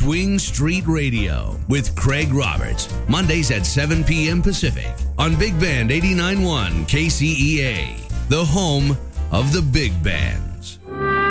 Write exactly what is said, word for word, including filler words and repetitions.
Swing Street Radio with Craig Roberts. Mondays at seven p.m. Pacific on Big Band eighty-nine point one K C E A, the home of the Big Band.